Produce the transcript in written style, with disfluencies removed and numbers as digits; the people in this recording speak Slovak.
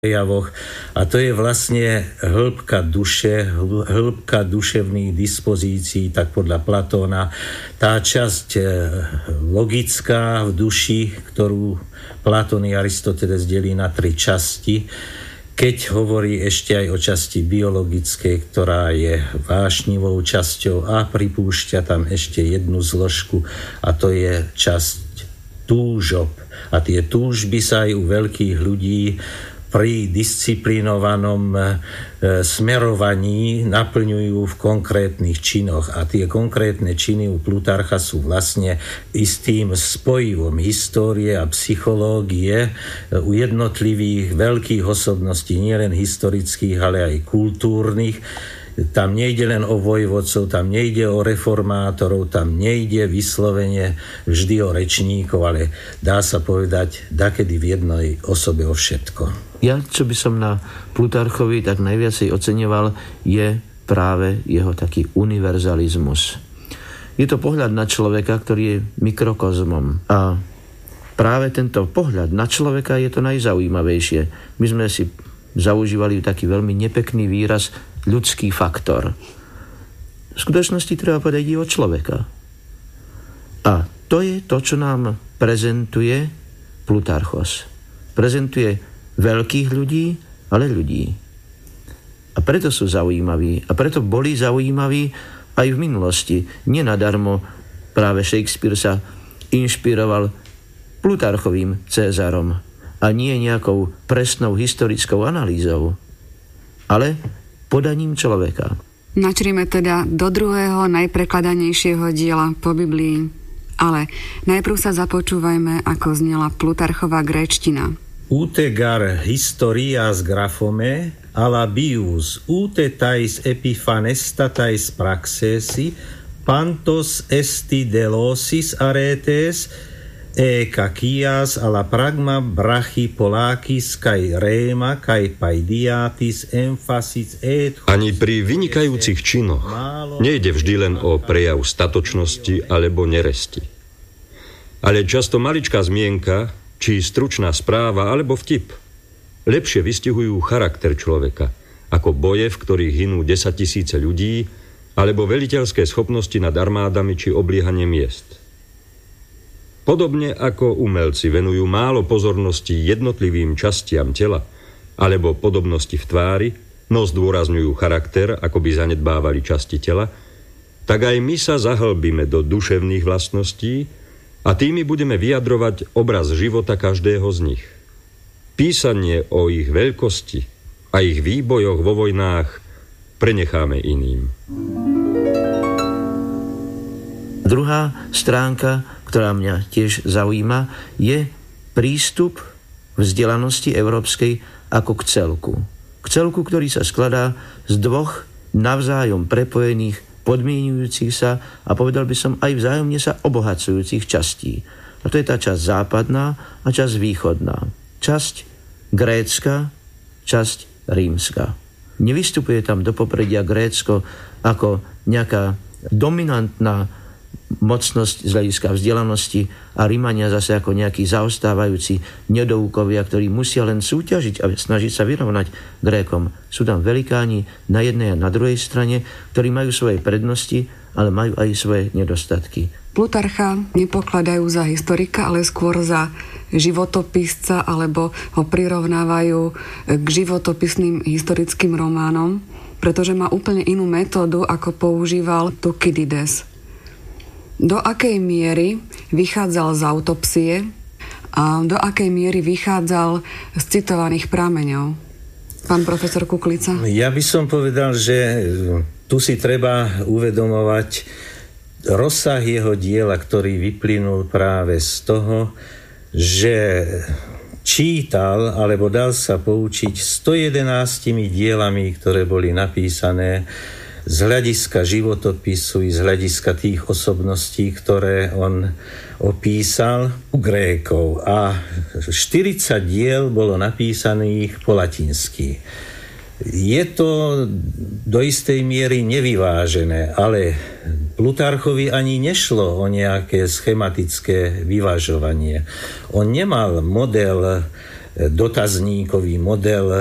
prejavoch. A to je vlastne hĺbka duše, hĺbka duševných dispozícií, tak podľa Platóna. Tá časť logická v duši, ktorú Platón i Aristoteles delí na 3 časti, keď hovorí ešte aj o časti biologickej, ktorá je vášnivou časťou a pripúšťa tam ešte jednu zložku, a to je časť túžob. A tie túžby sa aj u veľkých ľudí pri disciplinovanom smerovaní naplňujú v konkrétnych činoch. A tie konkrétne činy u Plutarcha sú vlastne istým spojivom histórie a psychológie u jednotlivých veľkých osobností, nielen historických, ale aj kultúrnych. Tam nejde len o vojvodcov, tam nejde o reformátorov, tam nejde vyslovene vždy o rečníkov, ale dá sa povedať dakedy v jednej osobe o všetko. Ja, čo by som na Plutarchovi tak najviacej oceňoval, je práve jeho taký univerzalizmus. Je to pohľad na človeka, ktorý je mikrokozmom. A práve tento pohľad na človeka je to najzaujímavejšie. My sme si zaužívali taký veľmi nepekný výraz ľudský faktor. V skutočnosti treba povedať i o človeka. A to je to, čo nám prezentuje Plutarchos. Prezentuje veľkých ľudí, ale ľudí. A preto sú zaujímaví. A preto boli zaujímaví aj v minulosti. Nenadarmo práve Shakespeare sa inšpiroval Plutarchovým Cézarom a nie nejakou presnou historickou analýzou, ale podaním človeka. Načrime teda do druhého najprekladanejšieho diela po Biblii. Ale najprv sa započúvajme, ako znela Plutarchova gréčtina. Utegar historias graphome, alabius ute tais epiphanestatais praxesi, pantos esti delosis aretes, kakias alla pragma brachi polakis kai rema kai paidiatis emphasis et... Ani pri vynikajúcich činoch nejde vždy len o prejav statočnosti alebo neresti. Ale často maličká zmienka, či stručná správa alebo vtip, lepšie vystihujú charakter človeka, ako boje, v ktorých hynú 10 000 ľudí, alebo veliteľské schopnosti nad armádami či obliehanie miest. Podobne ako umelci venujú málo pozornosti jednotlivým častiam tela alebo podobnosti v tvári, no zdôrazňujú charakter, ako by zanedbávali časti tela, tak aj my sa zahlbíme do duševných vlastností a tými budeme vyjadrovať obraz života každého z nich. Písanie o ich veľkosti a ich výbojoch vo vojnách prenecháme iným. Druhá stránka, ktorá mňa tiež zaujíma, je prístup vzdelanosti európskej ako k celku. K celku, ktorý sa skladá z 2 navzájom prepojených, podmienujúcich sa a povedal by som aj vzájomne sa obohacujúcich častí. A to je tá časť západná a časť východná. Časť grécka, časť rímska. Nevystupuje tam do popredia Grécko ako nejaká dominantná mocnosť z hľadiska vzdelanosti a Rímania zase ako nejakí zaostávajúci nedoukovia, ktorí musia len súťažiť a snažiť sa vyrovnať Grékom. Sú tam velikáni na jednej a na druhej strane, ktorí majú svoje prednosti, ale majú aj svoje nedostatky. Plutarcha nepokladajú za historika, ale skôr za životopisca, alebo ho prirovnávajú k životopisným historickým románom, pretože má úplne inú metódu, ako používal Thukydides. Do akej miery vychádzal z autopsie a do akej miery vychádzal z citovaných prameňov? Pán profesor Kuklica? Ja by som povedal, že tu si treba uvedomovať rozsah jeho diela, ktorý vyplynul práve z toho, že čítal, alebo dal sa poučiť 111 dielami, ktoré boli napísané z hľadiska životopisu i z hľadiska tých osobností, ktoré on opísal u Grékov. A 40 diel bolo napísaných po latinsky. Je to do istej miery nevyvážené, ale Plutarchovi ani nešlo o nejaké schematické vyvažovanie. On nemal model dotazníkový model